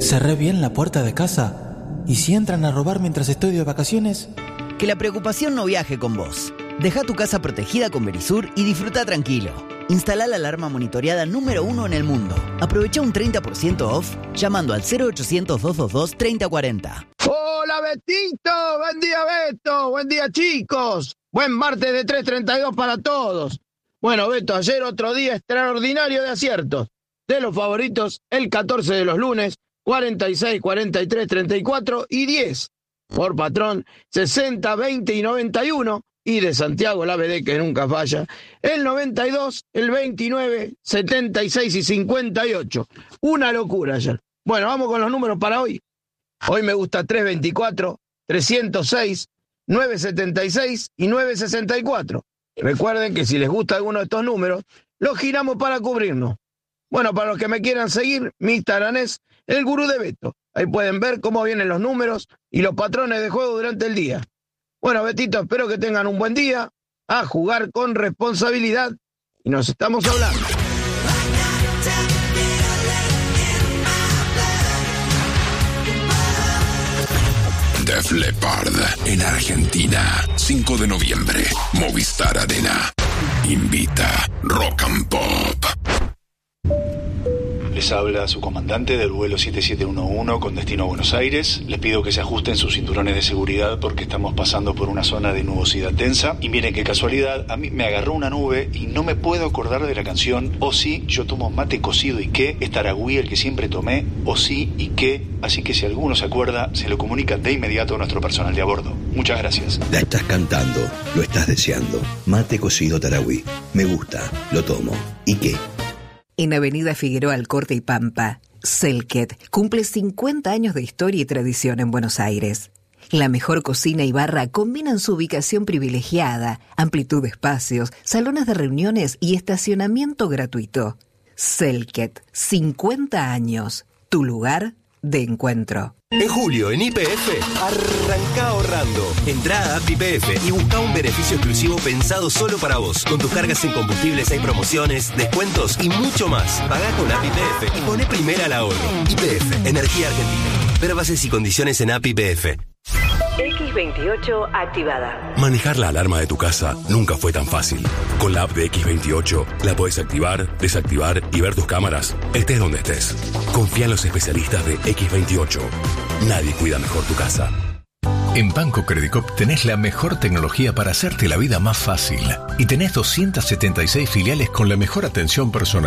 Cerré bien la puerta de casa. ¿Y si entran a robar mientras estoy de vacaciones? Que la preocupación no viaje con vos. Deja tu casa protegida con Verisur y disfruta tranquilo. Instala la alarma monitoreada número 1 en el mundo. Aprovecha un 30% off llamando al 0800-222-3040. ¡Hola, Betito! ¡Buen día, Beto! ¡Buen día, chicos! Buen martes de 3:32 para todos. Bueno, Beto, ayer otro día extraordinario de aciertos. De los favoritos, el 14 de los lunes, 46, 43, 34 y 10. Por patrón, 60, 20 y 91. Y de Santiago, la BD que nunca falla, el 92, el 29, 76 y 58. Una locura ayer. Bueno, vamos con los números para hoy. Hoy me gusta 324, 306, 976 y 964. Recuerden que si les gusta alguno de estos números, los giramos para cubrirnos. Bueno, para los que me quieran seguir, mi Instagram es El Gurú de Beto. Ahí pueden ver cómo vienen los números y los patrones de juego durante el día. Bueno, Betito, espero que tengan un buen día, a jugar con responsabilidad y nos estamos hablando. Def Leppard en Argentina, 5 de noviembre, Movistar Arena. Invita Rock and Pop. Les habla su comandante del vuelo 7711 con destino a Buenos Aires. Les pido que se ajusten sus cinturones de seguridad porque estamos pasando por una zona de nubosidad densa. Y miren qué casualidad, a mí me agarró una nube y no me puedo acordar de la canción O sí, yo tomo mate cocido y qué, es Taragüí el que siempre tomé, O sí y qué. Así que si alguno se acuerda, se lo comunica de inmediato a nuestro personal de a bordo. Muchas gracias. La estás cantando, lo estás deseando. Mate cocido Taragüí. Me gusta, lo tomo. ¿Y qué? En Avenida Figueroa Alcorte y Pampa, Selket cumple 50 años de historia y tradición en Buenos Aires. La mejor cocina y barra combinan su ubicación privilegiada, amplitud de espacios, salones de reuniones y estacionamiento gratuito. Selket, 50 años, tu lugar de encuentro. En julio, en YPF, arranca ahorrando. Entrá a App YPF y busca un beneficio exclusivo pensado solo para vos. Con tus cargas en combustibles hay promociones, descuentos y mucho más. Pagá con App YPF y poné primera al ahorro. YPF, Energía Argentina. Ver bases y condiciones en App YPF. X28 activada. Manejar la alarma de tu casa nunca fue tan fácil. Con la app de X28 la podés activar, desactivar y ver tus cámaras, estés donde estés. Confía en los especialistas de X28. Nadie cuida mejor tu casa. En Banco Credicop tenés la mejor tecnología para hacerte la vida más fácil. Y tenés 276 filiales con la mejor atención personal.